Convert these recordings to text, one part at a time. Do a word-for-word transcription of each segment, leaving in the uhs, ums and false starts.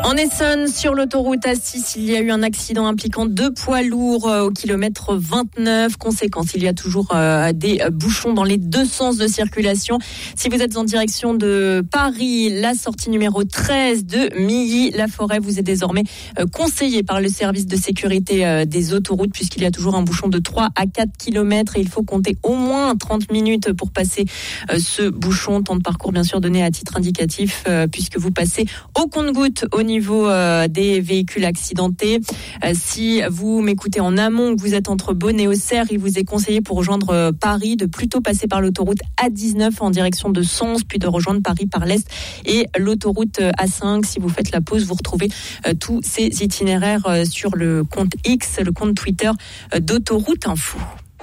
En Essonne, sur l'autoroute A six, il y a eu un accident impliquant deux poids lourds au kilomètre vingt-neuf. Conséquence, il y a toujours euh, des bouchons dans les deux sens de circulation. Si vous êtes en direction de Paris, la sortie numéro treize de Milly-la-Forêt vous est désormais euh, conseillée par le service de sécurité euh, des autoroutes, puisqu'il y a toujours un bouchon de trois à quatre kilomètres et il faut compter au moins trente minutes pour passer euh, ce bouchon. Temps de parcours bien sûr donné à titre indicatif euh, puisque vous passez au compte-gouttes au niveau euh, des véhicules accidentés. Euh, si vous m'écoutez en amont, que vous êtes entre Beaune et Auxerre, il vous est conseillé pour rejoindre euh, Paris de plutôt passer par l'autoroute A dix-neuf en direction de Sens, puis de rejoindre Paris par l'Est et l'autoroute A cinq. Si vous faites la pause, vous retrouvez euh, tous ces itinéraires euh, sur le compte X, le compte Twitter euh, d'Autoroute Info.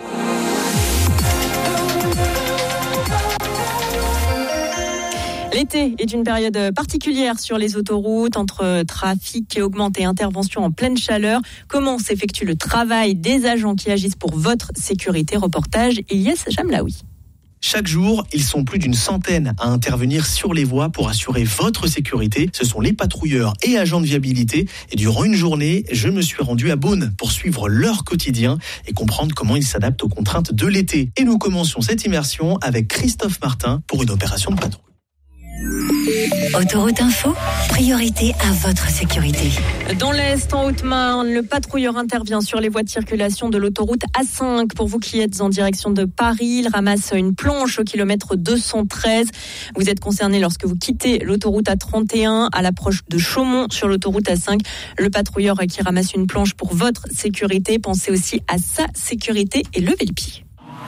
L'été est une période particulière sur les autoroutes, entre trafic augmenté et intervention en pleine chaleur. Comment s'effectue le travail des agents qui agissent pour votre sécurité? Reportage Ilyes Jamlaoui. Chaque jour, ils sont plus d'une centaine à intervenir sur les voies pour assurer votre sécurité. Ce sont les patrouilleurs et agents de viabilité. Et durant une journée, je me suis rendu à Beaune pour suivre leur quotidien et comprendre comment ils s'adaptent aux contraintes de l'été. Et nous commencions cette immersion avec Christophe Martin pour une opération de patrouille. Autoroute Info, priorité à votre sécurité. Dans l'Est, en Haute-Marne, le patrouilleur intervient sur les voies de circulation de l'autoroute A cinq. Pour vous qui êtes en direction de Paris, il ramasse une planche au kilomètre deux cent treize. Vous êtes concerné lorsque vous quittez l'autoroute A trente et un à l'approche de Chaumont sur l'autoroute A cinq. Le patrouilleur qui ramasse une planche pour votre sécurité, pensez aussi à sa sécurité et levez le pied.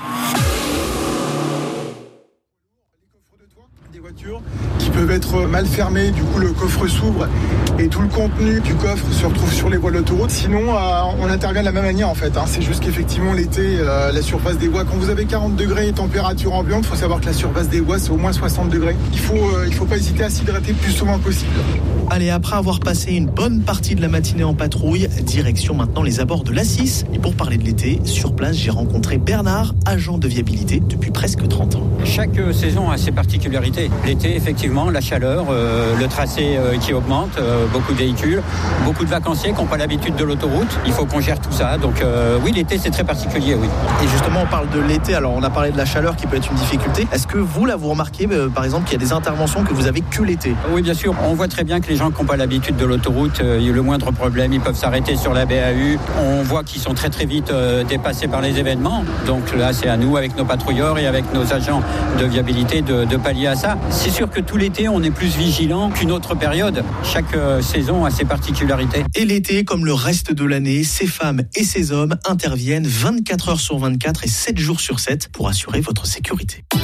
Qui peuvent être mal fermés, du coup le coffre s'ouvre et tout le contenu du coffre se retrouve sur les voies de l'autoroute. Sinon euh, on intervient de la même manière en fait, hein. C'est juste qu'effectivement l'été, euh, la surface des voies, quand vous avez quarante degrés et température ambiante, il faut savoir que la surface des voies c'est au moins soixante degrés. Il faut, euh, il faut pas hésiter à s'hydrater le plus souvent possible. Allez, après avoir passé une bonne partie de la matinée en patrouille, direction maintenant les abords de l'A six. Et pour parler de l'été, sur place, j'ai rencontré Bernard, agent de viabilité depuis presque trente ans. Chaque saison a ses particularités. L'été, effectivement, la chaleur, euh, le tracé euh, qui augmente, euh, beaucoup de véhicules, beaucoup de vacanciers qui n'ont pas l'habitude de l'autoroute. Il faut qu'on gère tout ça. Donc euh, oui, l'été, c'est très particulier, oui. Et justement, on parle de l'été. Alors, on a parlé de la chaleur qui peut être une difficulté. Est-ce que vous, là, vous remarquez, euh, par exemple, qu'il y a des interventions que vous avez que l'été? Oui, bien sûr. On voit très bien que les gens qui n'ont pas l'habitude de l'autoroute, euh, il y a le moindre problème, ils peuvent s'arrêter sur la B A U. On voit qu'ils sont très très vite euh, dépassés par les événements. Donc là, c'est à nous, avec nos patrouilleurs et avec nos agents de viabilité, de, de pallier à ça. C'est sûr que tout l'été, on est plus vigilant qu'une autre période. Chaque euh, saison a ses particularités. Et l'été, comme le reste de l'année, ces femmes et ces hommes interviennent vingt-quatre heures sur vingt-quatre et sept jours sur sept pour assurer votre sécurité.